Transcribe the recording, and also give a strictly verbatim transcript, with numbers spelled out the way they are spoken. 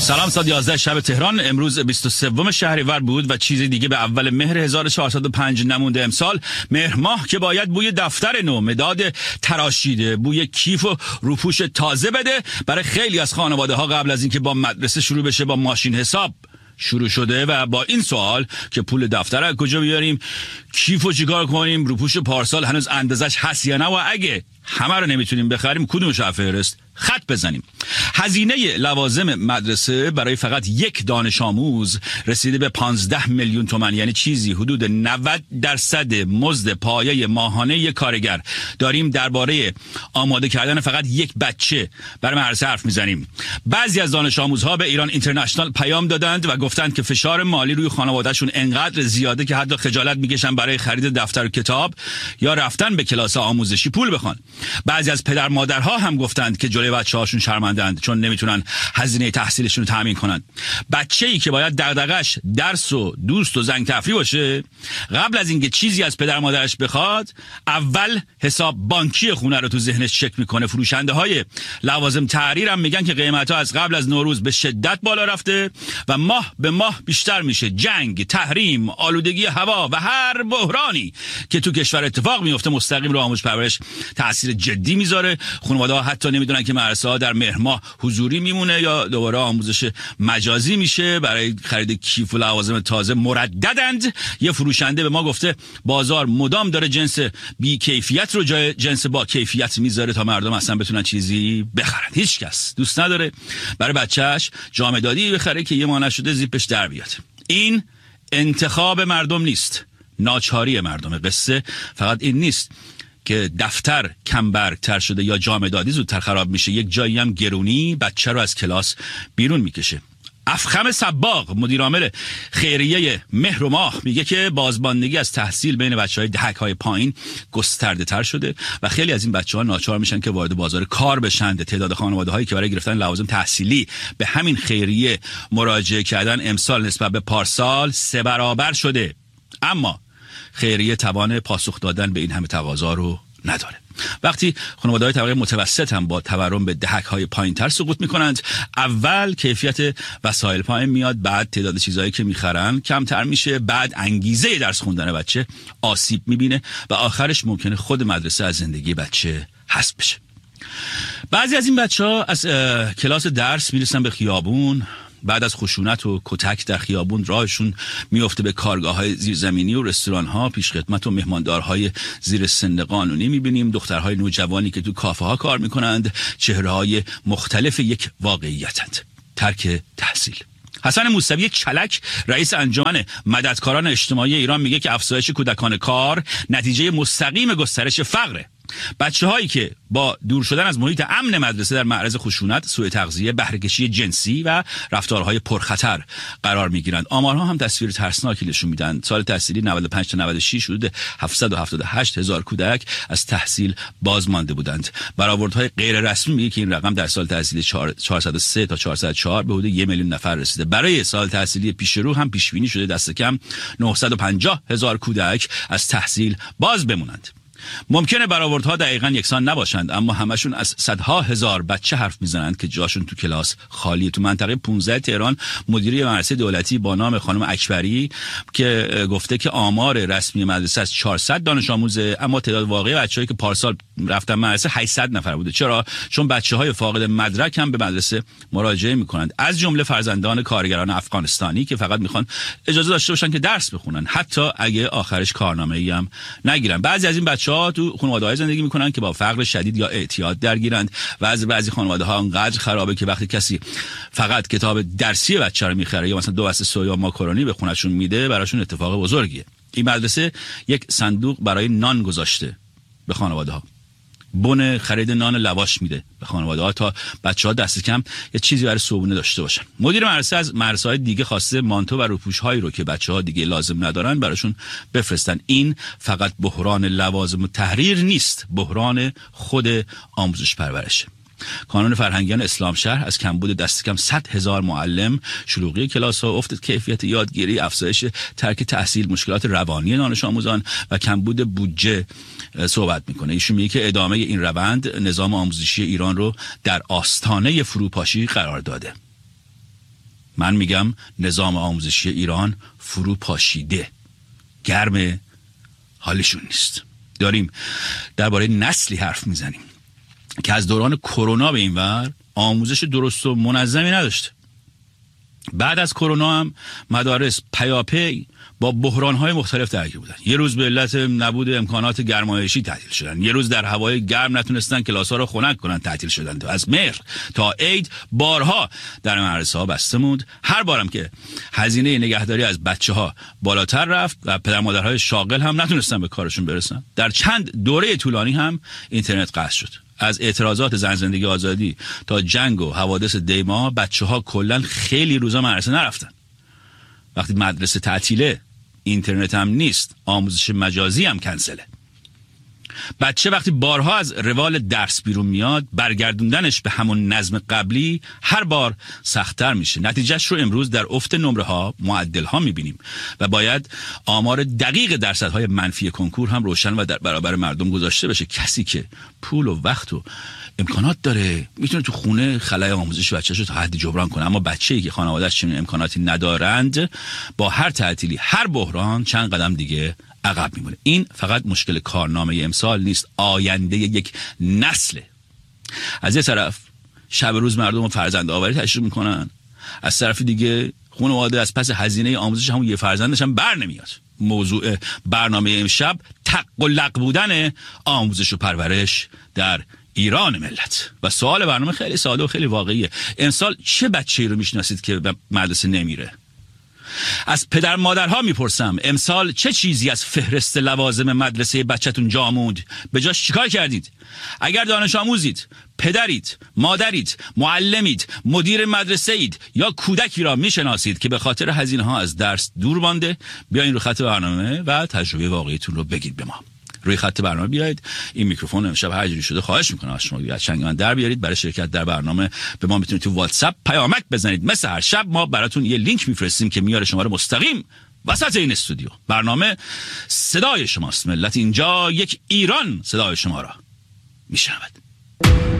سلام. ساعت یازده شب تهران. امروز بیست و سوم شهریور بود و چیزی دیگه به اول مهر هزار و چهارصد و پنج نمونده امسال. مهر ماه که باید بوی دفتر نو، مداد تراشیده، بوی کیف و روپوش تازه بده. برای خیلی از خانواده ها قبل از اینکه با مدرسه شروع بشه با ماشین حساب شروع شده و با این سوال که پول دفتر از کجا بیاریم، کیفو چیکار کنیم، روپوش پارسال هنوز اندازش هست یا نه و اگه همه رو نمیتونیم بخریم کدومش از فهرست خط بزنیم. هزینه لوازم مدرسه برای فقط یک دانش آموز رسیده به پانزده میلیون تومان، یعنی چیزی حدود نود درصد مزد پایه ماهانه یک کارگر. داریم درباره آماده کردن فقط یک بچه برای مدرسه حرف میزنیم. بعضی از دانش آموزها به ایران اینترنشنال پیام دادند و گفتند که فشار مالی روی خانوادهشون انقدر زیاده که حتی خجالت میکشن برای خرید دفتر و کتاب یا رفتن به کلاس آموزشی پول بخوان. بعضی از پدر مادرها هم گفتند که جلوی بچه‌هاشون شرمندند چون نمیتونن هزینه تحصیلشون رو تامین کنن. بچه‌ای که باید دغدغش درس و دوست و زنگ تفریح باشه، قبل از اینکه چیزی از پدر مادرش بخواد اول حساب بانکی خونه رو تو ذهنش چک میکنه. فروشنده های لوازم تحریر هم میگن که قیمت‌ها از قبل از نوروز به شدت بالا رفته و ماه به ماه بیشتر میشه. جنگ، تحریم، آلودگی هوا و هر بحرانی که تو کشور اتفاق میفته مستقیم رو آموزش پرورش تاثیر جدی میذاره. خانواده‌ها حتی نمیدونن که مدرسه ها در مهر ماه حضوری میمونه یا دوباره آموزش مجازی میشه. برای خرید کیف و لوازم تازه مرددند. یه فروشنده به ما گفته بازار مدام داره جنس بی کیفیت رو جای جنس با کیفیت میذاره تا مردم اصلا بتونن چیزی بخرن. هیچ کس دوست نداره برای بچهش جامدادی بخره که یه ماه نشده زیپش در بیاد. این انتخاب مردم نیست، ناچاری مردم. قصه فقط این نیست که دفتر کمبرگ تر شده یا جامدادی زودتر خراب میشه، یک جایی هم گرونی بچه رو از کلاس بیرون میکشه. افخم صباغ مدیر عامل خیریه مهر و ماه میگه که بازماندگی از تحصیل بین بچهای دهک‌های پایین گسترده تر شده و خیلی از این بچه‌ها ناچار میشن که وارد بازار کار بشن. تعداد خانواده‌هایی که برای گرفتن لوازم تحصیلی به همین خیریه مراجعه کردن امسال نسبت به پارسال سه برابر شده. اما خیریه توان پاسخ دادن به این همه تقاضا رو نداره. وقتی خانواده‌های طبقه متوسط هم با تورم به دهک‌های پایین‌تر سقوط می‌کنند، اول کیفیت وسایل پایین میاد، بعد تعداد چیزایی که می‌خرن کمتر میشه، بعد انگیزه درس خوندن بچه آسیب می‌بینه و آخرش ممکنه خود مدرسه از زندگی بچه حذف بشه. بعضی از این بچه‌ها از کلاس درس میرسن به خیابون. بعد از خشونت و کتک در خیابون راهشون میفته به کارگاه‌های زیرزمینی و رستوران‌ها، پیشخدمت و مهماندارهای زیر سن قانونی. می‌بینیم دخترهای نوجوانی که تو کافه‌ها کار می‌کنند، چهره‌های مختلف یک واقعیتند. ترک تحصیل. حسن موسوی چلک رئیس انجمن مددکاران اجتماعی ایران میگه که افزایش کودکان کار نتیجه مستقیم گسترش فقره. بچه‌هایی که با دور شدن از محیط امن مدرسه در معرض خشونت، سوء تغذیه، بهره‌کشی جنسی و رفتارهای پرخطر قرار می‌گیرند. آمارها هم تصویر ترسناکی نشون میدن. سال تحصیلی نود و پنج تا نود و شش حدود هفتصد و هفتاد و هشت هزار کودک از تحصیل باز مانده بودند. برآوردهای غیر رسمی میگه که این رقم در سال تحصیلی چهارصد و سه تا چهارصد و چهار به حدود یک میلیون نفر رسیده. برای سال تحصیلی پیش رو هم پیش بینی شده دست کم نهصد و پنجاه هزار کودک از تحصیل باز بمونند. ممکنه برآوردها دقیقاً یکسان نباشند، اما همشون از صدها هزار بچه حرف میزنند که جاشون تو کلاس خالی. تو منطقه پانزده تهران مدیری مدرسه دولتی با نام خانم اکبری که گفته که آمار رسمی مدرسه از چهارصد دانش آموزه، اما تعداد واقعی بچه‌ای که پارسال رفتن مدرسه هشتصد نفر بوده. چرا؟ چون بچه‌های فاقد مدرک هم به مدرسه مراجعه میکنند، از جمله فرزندان کارگران افغانستانی که فقط میخوان اجازه داشته باشن که درس بخونن، حتی اگه آخرش کارنامه‌ای هم نگیرن. بعضی از این بچه‌ها تو خانواده‌های زندگی میکنن که با فقر شدید یا اعتیاد درگیرند و از بعضی خانواده‌ها انقدر خرابه که وقتی کسی فقط کتاب درسی بچه رو میخره یا مثلا دو بسته سویا ماکارونی به خونه‌شون میده، براشون اتفاق بزرگیه. این مدرسه یک صندوق برای نان گذاشته به خانواده‌ها. بن خرید نان لواش میده به خانواده‌ها تا بچه‌ها دست کم یه چیزی برای صبحونه داشته باشن. مدیر مدرسه از مدرسه‌های دیگه خواسته مانتو و روپوش‌هایی رو که بچه‌ها دیگه لازم ندارن براشون بفرستن. این فقط بحران لوازم و تحریر نیست، بحران خود آموزش پرورشه. کانون فرهنگیان اسلام شهر از کمبود دست کم صد هزار معلم، شلوغی کلاس‌ها، افت کیفیت یادگیری، افزایش ترک تحصیل، مشکلات روانی دانش آموزان و کمبود بودجه صحبت میکنه. ایشون میگه که ادامه این روند نظام آموزشی ایران رو در آستانه فروپاشی قرار داده. من میگم نظام آموزشی ایران فرو پاشیده، گرم، حالشون نیست. داریم درباره نسلی حرف میزنیم که از دوران کرونا به این ور آموزش درست و منظمی نداشته. بعد از کرونا هم مدارس پیاپی با بحران‌های مختلف درگیر بودن. یه روز به علت نبود امکانات گرمایشی تعطیل شدن، یه روز در هوای گرم نتونستن کلاس‌ها رو خنک کنن، تعطیل شدن. از مهر تا عید بارها در مدرسه‌ها بسته موند. هر بارم که هزینه نگهداری از بچه‌ها بالاتر رفت و پدر مادرهای شاغل هم نتونستن به کارشون برسن. در چند دوره طولانی هم اینترنت قطع شد. از اعتراضات زن زندگی آزادی تا جنگ و حوادث دیما بچه‌ها کلاً خیلی روزا مدرسه نرفتن. وقتی مدرسه تعطیله، اینترنت هم نیست، آموزش مجازی هم کنسله. بچه وقتی بارها از روال درس بیرون میاد، برگردوندنش به همون نظم قبلی هر بار سخت‌تر میشه. نتیجهش رو امروز در افت نمره ها، معدل ها میبینیم و باید آمار دقیق درصدهای منفی کنکور هم روشن و در برابر مردم گذاشته بشه. کسی که پول و وقت و امکانات داره میتونه تو خونه خلای آموزش بچه‌شو تا حدی جبران کنه، اما بچه‌ای که خانواده‌اش چنین امکاناتی ندارند با هر تعطیلی، هر بحران چند قدم دیگه عقب میمونه. این فقط مشکل کارنامه امسال نیست، آینده یک نسله. از یه طرف شب روز مردم فرزند آوری تشریف میکنن، از طرف دیگه خانواده از پس هزینه آموزش همون یه فرزندش هم بر نمیاد. موضوع برنامه امشب تق و لق بودن آموزش و پرورش در ایران ملت. و سوال برنامه خیلی ساده و خیلی واقعیه. امسال چه بچه‌ای رو میشناسید که به مدرسه نمیره؟ از پدر مادرها میپرسم امسال چه چیزی از فهرست لوازم مدرسه بچه‌تون جا موند؟ به جاش چیکار کردید؟ اگر دانش آموزید، پدرید، مادرید، معلمید، مدیر مدرسه اید یا کودکی را میشناسید که به خاطر هزینه ها از درس دور مانده، بیاین رو خط برنامه و تجربه واقعیتون رو بگید به ما. روی خط برنامه بیایید. این میکروفون امشب هر جوری شده خواهش میکنم از شما بیاد چنگ من در بیارید. برای شرکت در برنامه به ما میتونید تو واتساپ پیامک بزنید. مثل هر شب ما براتون یه لینک میفرستیم که میاره شما رو مستقیم وسط این استودیو. برنامه صدای شماست ملت، اینجا یک ایران صدای شما را میشنود.